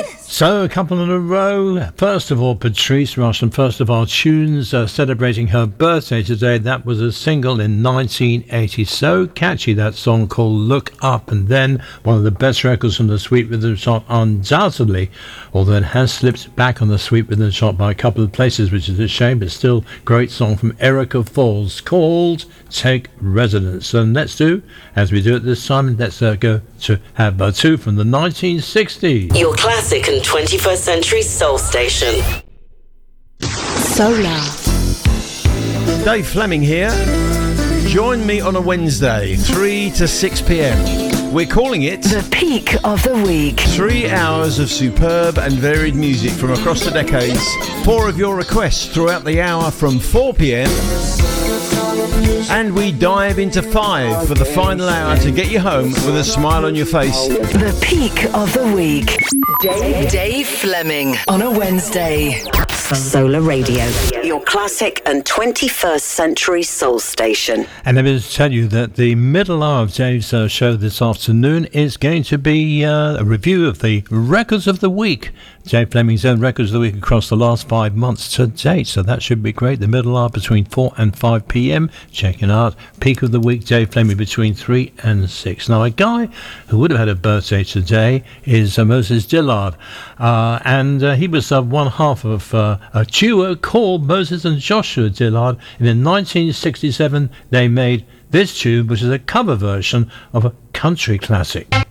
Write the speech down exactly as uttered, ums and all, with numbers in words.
So, a couple in a row. First of all, Patrice Rushen, first of our tunes, uh, celebrating her birthday today. That was a single in nineteen eighty. So catchy, that song called Look Up. And then one of the best records from the Sweet Rhythm Shop, undoubtedly, although it has slipped back on the Sweet Rhythm Shop by a couple of places, which is a shame, but still great song from Erica Falls called Take Residence. And let's do, as we do at this time, let's uh, go to have uh, two from the nineteen sixties. Your classic and twenty-first century soul station. Solar. Dave Fleming here. Join me on a Wednesday, three to six p.m. We're calling it The Peak of the Week. Three hours of superb and varied music from across the decades. Four of your requests throughout the hour from four p.m. And we dive into five for the final hour to get you home with a smile on your face. The Peak of the Week. Dave, Dave Fleming on a Wednesday. Solar Radio, your classic and twenty-first century soul station. And let me just tell you that the middle hour of Dave's uh, show this afternoon is going to be uh, a review of the records of the week. Dave Fleming's own records of the week across the last five months to date. So that should be great. The middle hour between four and five p.m. Checking out Peak of the Week, Dave Fleming between three and six. Now, a guy who would have had a birthday today is uh, Moses Dillard. Uh, and uh, he was uh, one half of uh, a duo called Moses and Joshua Dillard. And in nineteen sixty-seven, they made this tune, which is a cover version of a country classic.